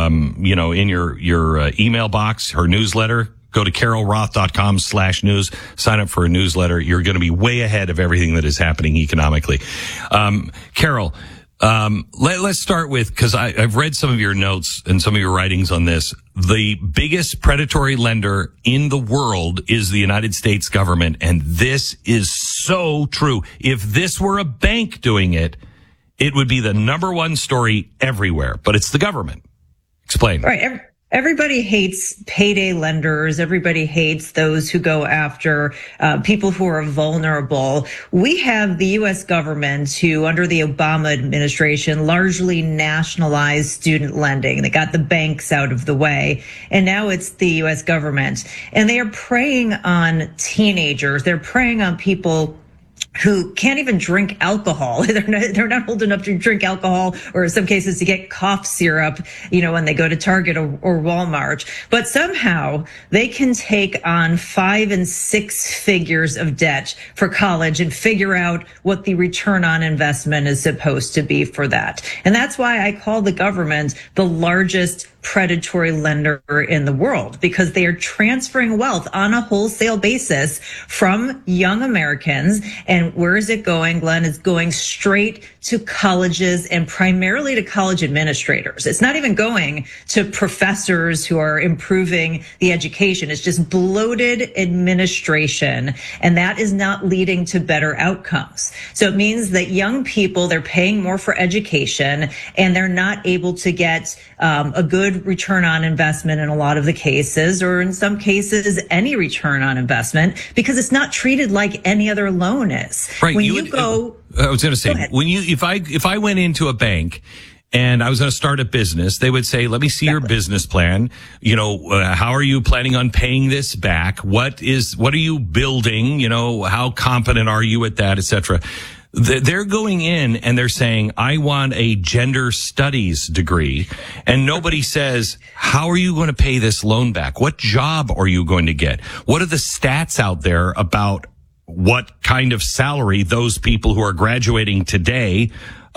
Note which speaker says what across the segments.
Speaker 1: in your email box, her newsletter. Go to carolroth.com/news. Sign up for a newsletter. You're going to be way ahead of everything that is happening economically. Carol, let's start with, because I've read some of your notes and some of your writings on this. The biggest predatory lender in the world is the United States government, and this is so true. If this were a bank doing it, it would be the number one story everywhere, but it's the government. Explain.
Speaker 2: Right. Everybody hates payday lenders. Everybody hates those who go after people who are vulnerable. We have the U.S. government who, under the Obama administration, largely nationalized student lending. They got the banks out of the way, and now it's the U.S. government. And they are preying on teenagers. They're preying on people who can't even drink alcohol. They're not old enough to drink alcohol, or in some cases to get cough syrup, when they go to Target or Walmart. But somehow they can take on 5 and 6 figures of debt for college and figure out what the return on investment is supposed to be for that. And that's why I call the government the largest predatory lender in the world, because they are transferring wealth on a wholesale basis from young Americans. And where is it going, Glenn? It's going straight to colleges and primarily to college administrators. It's not even going to professors who are improving the education. It's just bloated administration, and that is not leading to better outcomes. So it means that young people, they're paying more for education, and they're not able to get a good return on investment in a lot of the cases, or in some cases, any return on investment, because it's not treated like any other loan is.
Speaker 1: Right.
Speaker 2: When you go,
Speaker 1: I was going to say, if I went into a bank and I was going to start a business, they would say, let me see your business plan. How are you planning on paying this back? What are you building? How competent are you at that, et cetera? They're going in and they're saying, I want a gender studies degree. And nobody says, how are you going to pay this loan back? What job are you going to get? What are the stats out there about what kind of salary those people who are graduating today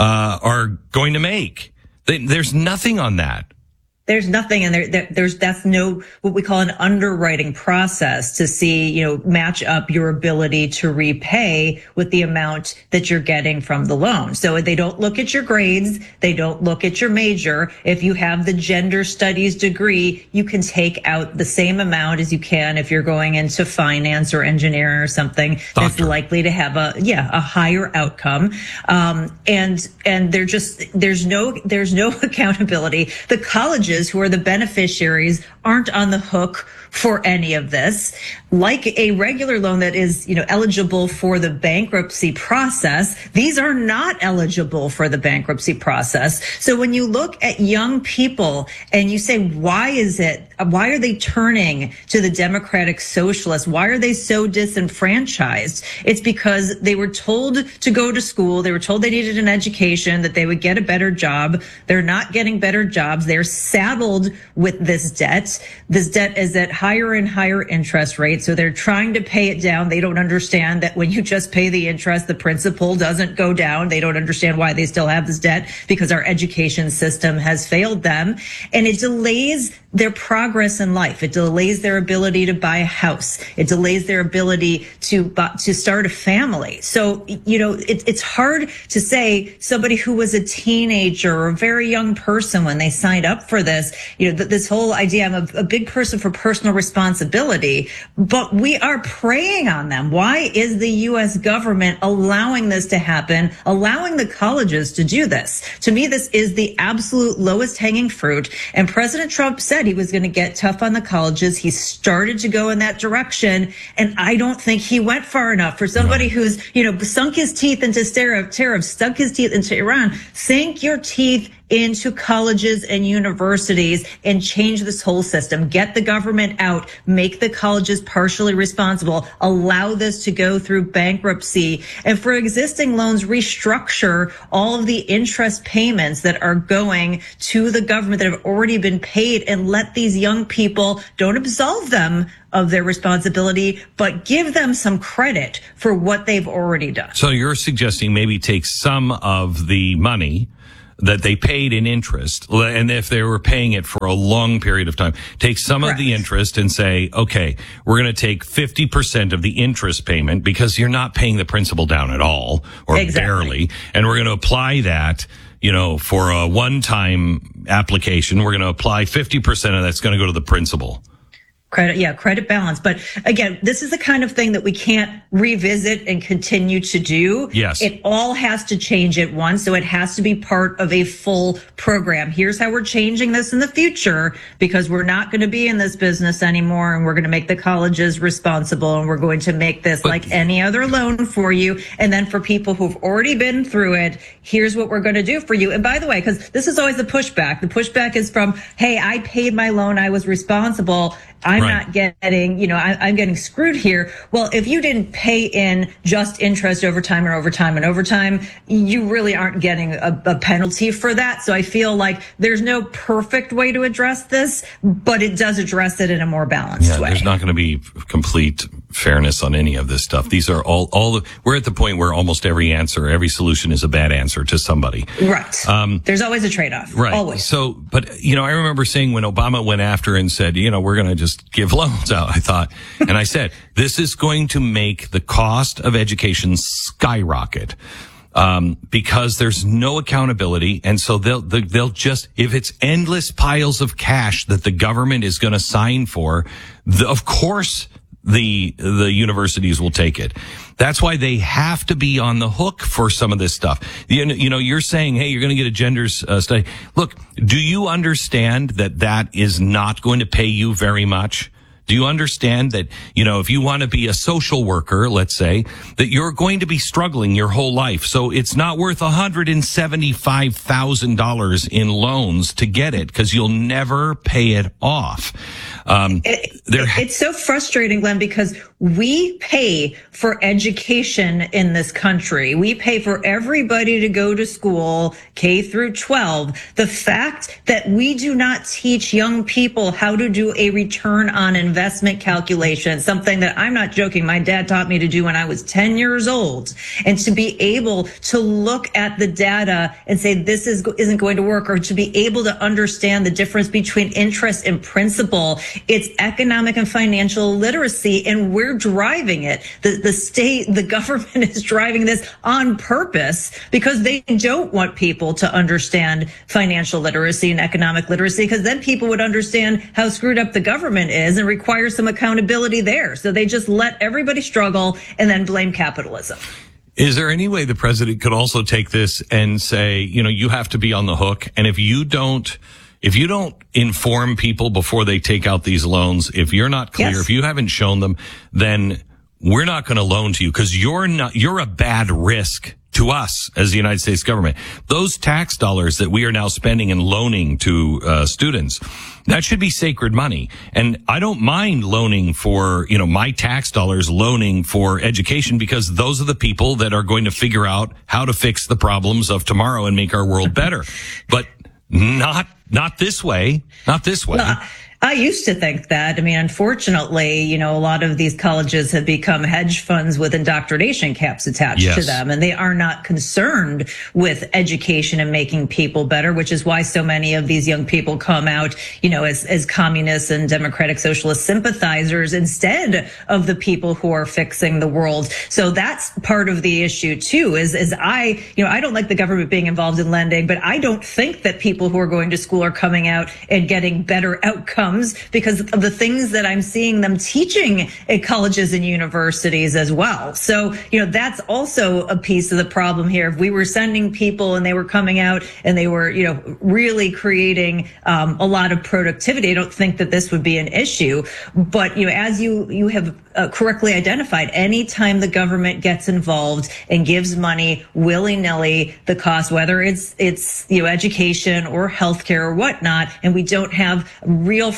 Speaker 1: are going to make? There's nothing on that.
Speaker 2: There's nothing, and that's no what we call an underwriting process to see, match up your ability to repay with the amount that you're getting from the loan. So they don't look at your grades, they don't look at your major. If you have the gender studies degree, you can take out the same amount as you can if you're going into finance or engineering or something that's likely to have a higher outcome. And there's no accountability. The colleges who are the beneficiaries aren't on the hook for any of this. Like a regular loan that is, eligible for the bankruptcy process, these are not eligible for the bankruptcy process. So when you look at young people and you say, why are they turning to the Democratic Socialists? Why are they so disenfranchised? It's because they were told to go to school. They were told they needed an education, that they would get a better job. They're not getting better jobs. They're saddled with this debt. This debt is at higher and higher interest rates. So they're trying to pay it down. They don't understand that when you just pay the interest, the principal doesn't go down. They don't understand why they still have this debt, because our education system has failed them. And it delays their progress in life. It delays their ability to buy a house. It delays their ability to start a family. So, it's hard to say somebody who was a teenager or a very young person when they signed up for this, this whole idea, I'm a big person for personal responsibility, but we are preying on them. Why is the U.S. government allowing this to happen, allowing the colleges to do this? To me, this is the absolute lowest hanging fruit. And President Trump said he was going to get tough on the colleges. He started to go in that direction, and I don't think he went far enough. For somebody who's, sunk his teeth into tariffs, stuck his teeth into Iran, sink your teeth into colleges and universities and change this whole system. Get the government out, make the colleges partially responsible, allow this to go through bankruptcy, and for existing loans, restructure all of the interest payments that are going to the government that have already been paid, and let these young people, don't absolve them of their responsibility, but give them some credit for what they've already done.
Speaker 1: So you're suggesting maybe take some of the money that they paid in interest, and if they were paying it for a long period of time, take some of the interest and say, okay, we're going to take 50% of the interest payment because you're not paying the principal down at all or barely, and we're going to apply that, for a one-time application. We're going to apply 50% of that's going to go to the principal.
Speaker 2: Credit balance. But again, this is the kind of thing that we can't revisit and continue to do.
Speaker 1: Yes.
Speaker 2: It all has to change at once. So it has to be part of a full program. Here's how we're changing this in the future, because we're not going to be in this business anymore, and we're going to make the colleges responsible, and we're going to make this like any other loan for you. And then for people who've already been through it, here's what we're going to do for you. And by the way, because this is always the pushback is from, hey, I paid my loan, I was responsible, I'm not getting, I'm getting screwed here. Well, if you didn't pay in just interest over time and over time and over time, you really aren't getting a penalty for that. So I feel like there's no perfect way to address this, but it does address it in a more balanced way.
Speaker 1: There's not going to be complete fairness on any of this stuff. These are we're at the point where almost every solution is a bad answer to somebody.
Speaker 2: Right. There's always a trade-off.
Speaker 1: Right.
Speaker 2: Always.
Speaker 1: So, but, I remember saying when Obama went after and said, we're going to just give loans out, I said, this is going to make the cost of education skyrocket. Because there's no accountability. And so they'll just, if it's endless piles of cash that the government is going to sign for, of course, the universities will take it. That's why they have to be on the hook for some of this stuff. You're saying, hey, you're going to get a gender study. Look, do you understand that is not going to pay you very much? Do you understand that, if you want to be a social worker, let's say, that you're going to be struggling your whole life. So it's not worth $175,000 in loans to get it, because you'll never pay it off.
Speaker 2: It's so frustrating, Glenn, because we pay for education in this country. We pay for everybody to go to school, K through 12. The fact that we do not teach young people how to do a return on investment calculation, something that I'm not joking, my dad taught me to do when I was 10 years old, and to be able to look at the data and say this isn't going to work, or to be able to understand the difference between interest and principal. It's economic and financial literacy, and we're driving it. The state, the government is driving this on purpose because they don't want people to understand financial literacy and economic literacy, because then people would understand how screwed up the government is and require some accountability there. So they just let everybody struggle and then blame capitalism.
Speaker 1: Is there any way the president could also take this and say, you have to be on the hook, and if you don't inform people before they take out these loans, if you're not clear, if you haven't shown them, then we're not going to loan to you, because you're a bad risk to us as the United States government. Those tax dollars that we are now spending and loaning to students, that should be sacred money. And I don't mind loaning for, my tax dollars loaning for education, because those are the people that are going to figure out how to fix the problems of tomorrow and make our world better. But not this way. Not this way.
Speaker 2: Well, I used to think that. I mean, unfortunately, a lot of these colleges have become hedge funds with indoctrination caps attached to them, and they are not concerned with education and making people better, which is why so many of these young people come out, as communists and democratic socialist sympathizers instead of the people who are fixing the world. So that's part of the issue too, is I don't like the government being involved in lending, but I don't think that people who are going to school are coming out and getting better outcomes because of the things that I'm seeing them teaching at colleges and universities as well. So, that's also a piece of the problem here. If we were sending people and they were coming out and they were, really creating a lot of productivity, I don't think that this would be an issue. But, as you have correctly identified, anytime the government gets involved and gives money willy-nilly, the cost, whether it's education or healthcare or whatnot, and we don't have real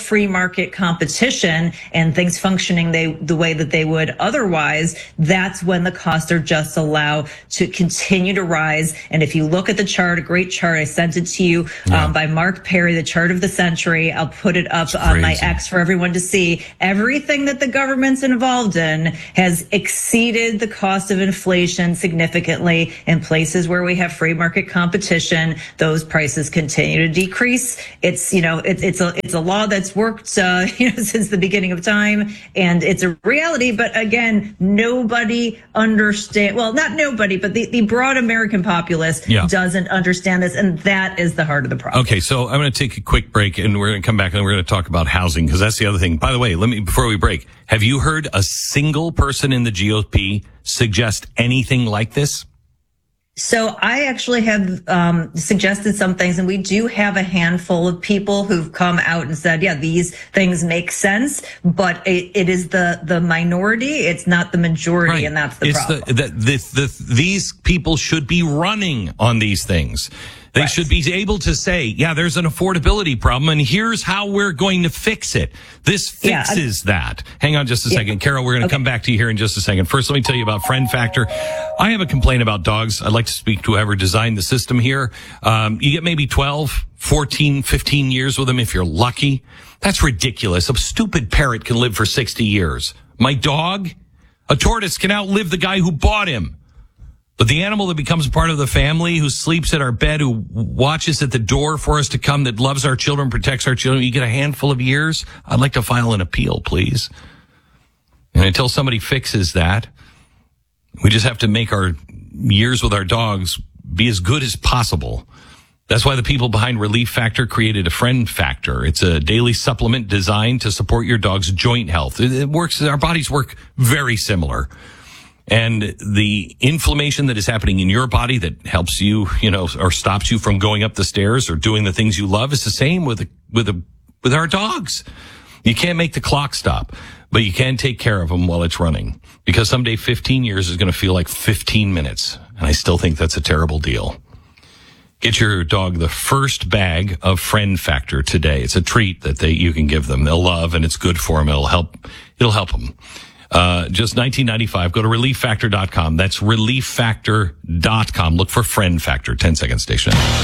Speaker 2: free market competition and things functioning the way that they would otherwise, that's when the costs are just allowed to continue to rise. And if you look at the chart, a great chart, I sent it to you by Mark Perry, the chart of the century. I'll put it up on my X for everyone to see. Everything that the government's involved in has exceeded the cost of inflation significantly. In places where we have free market competition, those prices continue to decrease. It's a law that's worked since the beginning of time, and it's a reality. But again, nobody understand. Well, not nobody, but the broad American populace doesn't understand this, and that is the heart of the problem.
Speaker 1: Okay, so I'm going to take a quick break, and we're going to come back and we're going to talk about housing, because that's the other thing. By the way, before we break, have you heard a single person in the GOP suggest anything like this?
Speaker 2: So I actually have suggested some things, and we do have a handful of people who've come out and said, yeah, these things make sense, but it is the minority. It's not the majority, right. And that's the problem.
Speaker 1: These people should be running on these things. They should be able to say, yeah, there's an affordability problem, and here's how we're going to fix it. This fixes that. Hang on just a second. Carol, we're going to come back to you here in just a second. First, let me tell you about Friend Factor. I have a complaint about dogs. I'd like to speak to whoever designed the system here. You get maybe 12, 14, 15 years with them if you're lucky. That's ridiculous. A stupid parrot can live for 60 years. My dog, a tortoise, can outlive the guy who bought him. But the animal that becomes part of the family, who sleeps at our bed, who watches at the door for us to come, that loves our children, protects our children, you get a handful of years. I'd like to file an appeal, please. And until somebody fixes that, we just have to make our years with our dogs be as good as possible. That's why the people behind Relief Factor created a Friend Factor. It's a daily supplement designed to support your dog's joint health. It works. Our bodies work very similar. And the inflammation that is happening in your body that helps you, or stops you from going up the stairs or doing the things you love is the same with our dogs. You can't make the clock stop, but you can take care of them while it's running, because someday 15 years is going to feel like 15 minutes. And I still think that's a terrible deal. Get your dog the first bag of Friend Factor today. It's a treat that you can give them. They'll love, and it's good for them. It'll help them. Just $19.95. Go to relieffactor.com. That's relieffactor.com. Look for Friend Factor. 10-second station.